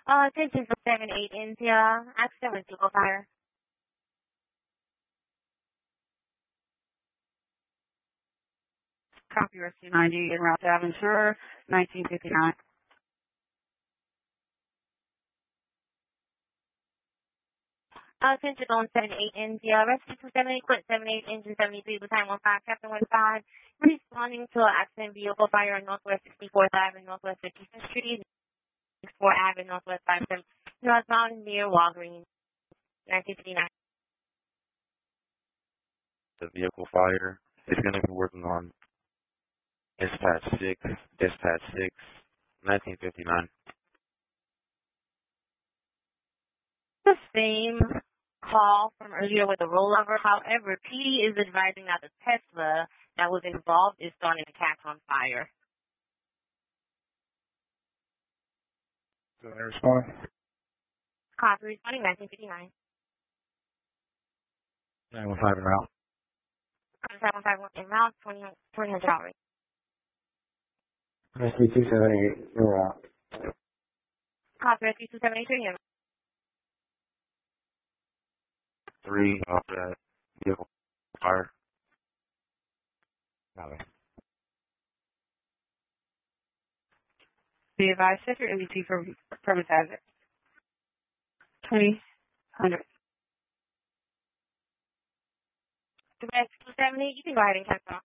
Attention for 7-8 India. Accident with vehicle fire. Copy Rescue 90 en route to Aventura, 1959. Attention on 7-8 India. Rescue 278, quit 78, engine 73, battalion 15, Captain 15. Responding to an accident vehicle fire on Northwest 64th Avenue, Northwest 55th Street, 64 Avenue, Northwest 57, northbound near Walgreens, 1959. The vehicle fire is going to be working on Dispatch 1959. The same call from earlier with the rollover. However, PD is advising that the Tesla that was involved is starting to catch on fire. Do they respond? Copy responding 1959. 915 en route. 751 en route, 2000 hours. Rescue 278 en route. Copy rescue 273 in 3 after that vehicle fire. Copy. Be advised, check your MBT for premise hazard. 2000. the rescue 270, you can go ahead and cancel.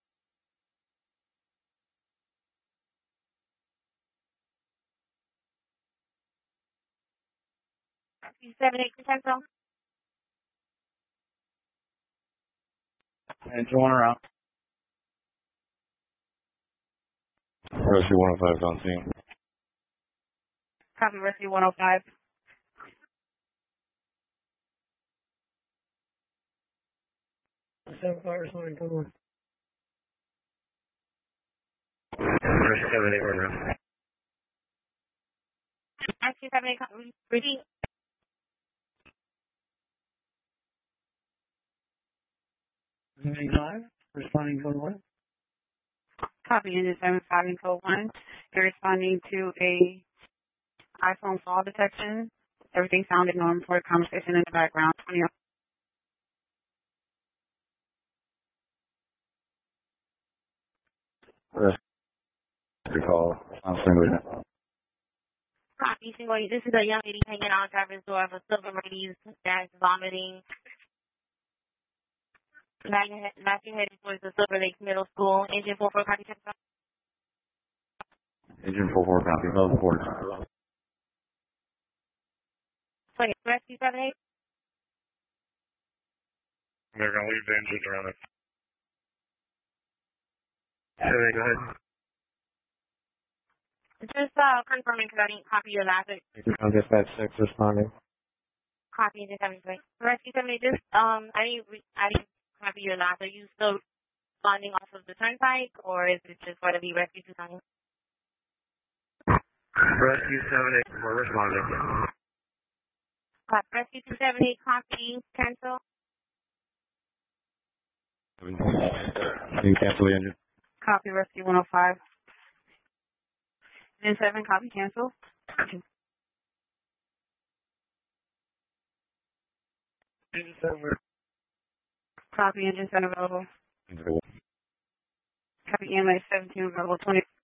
Rescue 278 can cancel. Engine 1 en route. Rescue 105 is on scene. Copy Rescue 105. Rescue 78 en route. Rescue 278, repeat. Responding code 1. Copy Engine 75 in code 1. You're responding to a iPhone fall detection. Everything sounded normal for a conversation in the background. 20. Rescue call. I'm single. Copy single. This is a young lady hanging on driver's door of a silver Mercedes that's vomiting. Lashing headed towards the Silver Lake Middle School. Engine 44 copy check. Engine 44 copy. Low report. So rescue 78. They're going to leave the engine around it. Hey, go ahead. Just confirming because I didn't copy your last. I'll get that 6 responding. Copy engine 73. Rescue 78. Just I didn't copy your last. Are you still responding off of the turnpike, or is it just going to be rescue 278? Rescue 78, we're responding. Rescue 278, copy, cancel. Can you cancel the engine? Copy Rescue 105. Engine 7, copy cancel. Engine 7. Copy Engine 7 available. Copy EMA 17 available. 20.